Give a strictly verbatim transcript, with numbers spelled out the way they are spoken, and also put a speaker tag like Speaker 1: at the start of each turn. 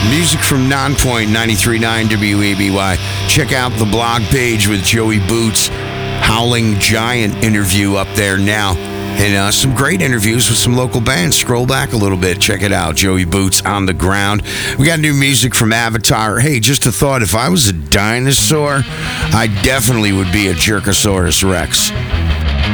Speaker 1: Music from Nonpoint, ninety-three point nine W A B Y. Check out the blog page with Joey Boots, Howling Giant interview up there now. And uh, some great interviews with some local bands. Scroll back a little bit. Check it out. Joey Boots on the ground. We got new music from Avatar. Hey, just a thought. If I was a dinosaur, I definitely would be a Jerkosaurus Rex.